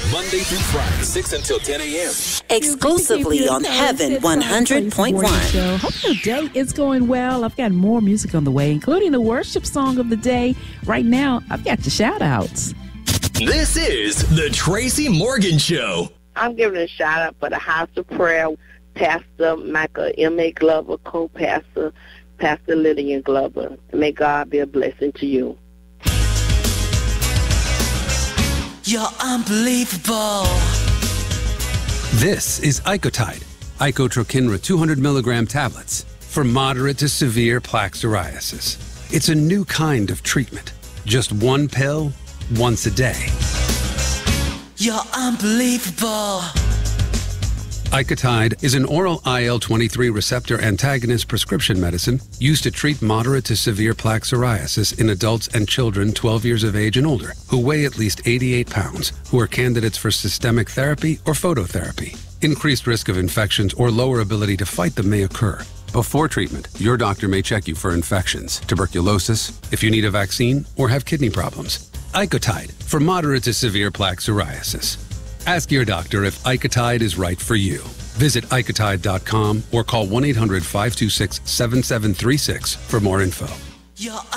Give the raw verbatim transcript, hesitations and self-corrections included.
Monday through Friday, six until ten a.m. Exclusively on Heaven one hundred point one. Hope your day is going well. I've got more music on the way, including the worship song of the day. Right now, I've got your shout-outs. This is the Tracy Morgan Show. I'm giving a shout-out for the House of Prayer, Pastor Michael M A. Glover, co-pastor, Pastor Lillian Glover. May God be a blessing to you. You're unbelievable. This is Icotide, Icotrokinra two hundred milligram tablets for moderate to severe plaque psoriasis. It's a new kind of treatment. Just one pill, once a day. You're unbelievable. Icotide is an oral I L twenty-three receptor antagonist prescription medicine used to treat moderate to severe plaque psoriasis in adults and children twelve years of age and older who weigh at least eighty-eight pounds, who are candidates for systemic therapy or phototherapy. Increased risk of infections or lower ability to fight them may occur. Before treatment, your doctor may check you for infections, tuberculosis, if you need a vaccine, or have kidney problems. Icotide for moderate to severe plaque psoriasis. Ask your doctor if Icotide is right for you. Visit Icotide dot com or call one eight hundred five two six seven seven three six for more info. You're